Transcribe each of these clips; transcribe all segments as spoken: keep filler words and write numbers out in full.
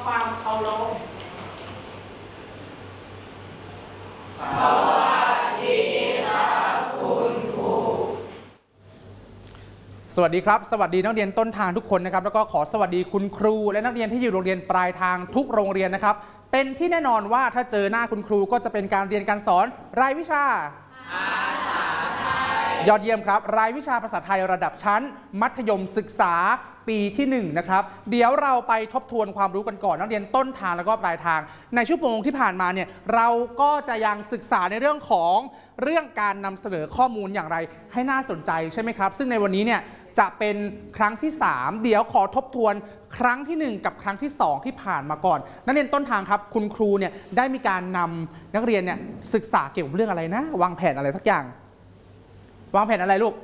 ความเคารพสวัสดีครับคุณครูสวัสดีครับสวัสดีนักเรียนต้นทางทุกคนนะครับแล้วก็ขอสวัสดีคุณครูและนักเรียนที่อยู่โรงเรียนปลายทางทุกโรงเรียนนะครับเป็นที่แน่นอนว่าถ้าเจอหน้าคุณครูก็จะเป็นการเรียนการสอนรายวิชาภาษาไทยยอดเยี่ยมครับรายวิชาภาษาไทยระดับชั้นมัธยมศึกษาปีที่หนึ่งนะครับเดี๋ยวเราไปทบทวนความรู้กันก่อนนักเรียนต้นทางแล้วก็ปลายทางในชั่วโมงที่ผ่านมาเนี่ยเราก็จะยังศึกษาในเรื่องของเรื่องการนำเสนอข้อมูลอย่างไรให้น่าสนใจใช่ไหมครับซึ่งในวันนี้เนี่ยจะเป็นครั้งที่สามเดี๋ยวขอทบทวนครั้งที่หนึ่งกับครั้งที่สองที่ผ่านมาก่อนนักเรียนต้นทางครับคุณครูเนี่ยได้มีการนำนักเรียนเนี่ยศึกษาเกี่ยวกับเรื่องอะไรนะวางแผนอะไรสักอย่างวางแผนอะไรลูก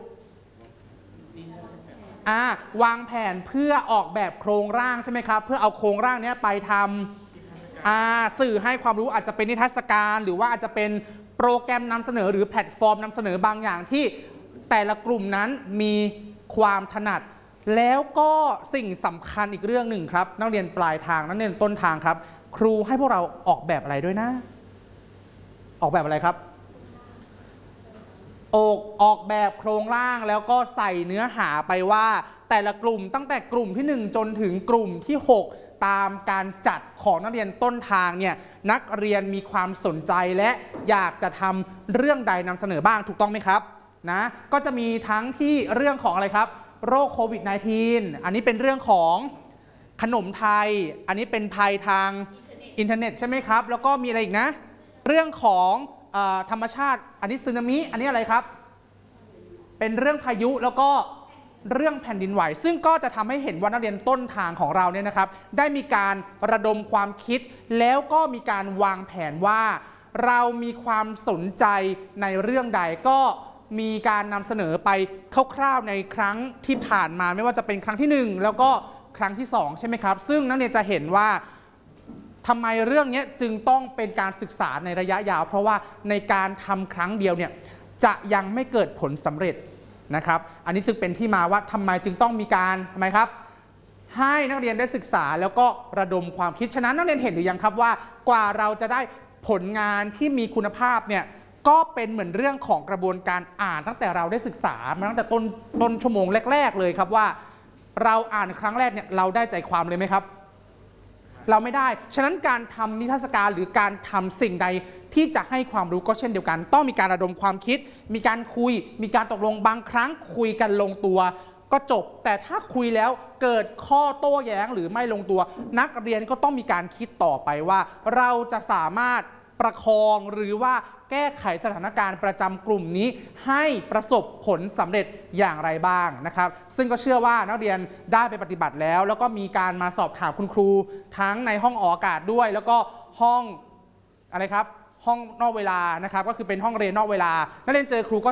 อ่าวางแผนเพื่อออกแบบโครงร่างใช่ไหมครับเพื่อเอาโครงร่างนี้ไปทำอ่าสื่อให้ความรู้อาจจะเป็นนิทรรศการหรือว่าอาจจะเป็นโปรแกรมนำเสนอหรือแพลตฟอร์มนำเสนอบางอย่างที่แต่ละกลุ่มนั้นมีความถนัดแล้วก็สิ่งสำคัญอีกเรื่องหนึ่งครับนักเรียนปลายทางนักเรียนต้นทางครับครูให้พวกเราออกแบบอะไรด้วยนะออกแบบอะไรครับออกออกแบบโครงร่างแล้วก็ใส่เนื้อหาไปว่าแต่ละกลุ่มตั้งแต่กลุ่มที่หนึ่งจนถึงกลุ่มที่หกตามการจัดของนักเรียนต้นทางเนี่ยนักเรียนมีความสนใจและอยากจะทำเรื่องใดนำเสนอบ้างถูกต้องไหมครับนะก็จะมีทั้งที่เรื่องของอะไรครับโรคโควิด สิบเก้า อันนี้เป็นเรื่องของขนมไทยอันนี้เป็นภัยทางอินเทอร์เน็ตใช่ไหมครับแล้วก็มีอะไรอีกนะเรื่องของธรรมชาติอันนี้สึนามิอันนี้อะไรครับเป็นเรื่องพายุแล้วก็เรื่องแผ่นดินไหวซึ่งก็จะทำให้เห็นว่านักเรียนต้นทางของเราเนี่ยนะครับได้มีการระดมความคิดแล้วก็มีการวางแผนว่าเรามีความสนใจในเรื่องใดก็มีการนำเสนอไปคร่าวๆในครั้งที่ผ่านมาไม่ว่าจะเป็นครั้งที่หนึ่งแล้วก็ครั้งที่สองใช่ไหมครับซึ่งนักเรียนจะเห็นว่าทำไมเรื่องนี้จึงต้องเป็นการศึกษาในระยะยาวเพราะว่าในการทำครั้งเดียวเนี่ยจะยังไม่เกิดผลสำเร็จนะครับอันนี้จึงเป็นที่มาว่าทำไมจึงต้องมีการทำไมครับให้นักเรียนได้ศึกษาแล้วก็ระดมความคิดฉะนั้นนักเรียนเห็นหรือยังครับว่ากว่าเราจะได้ผลงานที่มีคุณภาพเนี่ยก็เป็นเหมือนเรื่องของกระบวนการอ่านตั้งแต่เราได้ศึกษามาตั้งแต่ต้นต้นชั่วโมงแรกๆเลยครับว่าเราอ่านครั้งแรกเนี่ยเราได้ใจความเลยไหมครับเราไม่ได้ฉะนั้นการทำนิทรรศการหรือการทำสิ่งใดที่จะให้ความรู้ก็เช่นเดียวกันต้องมีการระดมความคิดมีการคุยมีการตกลงบางครั้งคุยกันลงตัวก็จบแต่ถ้าคุยแล้วเกิดข้อโต้แย้งหรือไม่ลงตัวนักเรียนก็ต้องมีการคิดต่อไปว่าเราจะสามารถประคองหรือว่าแก้ไขสถานการณ์ประจำกลุ่มนี้ให้ประสบผลสำเร็จอย่างไรบ้างนะครับซึ่งก็เชื่อว่านักเรียนได้ไปปฏิบัติแล้วแล้วก็มีการมาสอบถามคุณครูทั้งในห้องออกอากาศด้วยแล้วก็ห้องอะไรครับห้องนอกเวลานะครับก็คือเป็นห้องเรียนนอกเวลานักเรียนเจอครูก็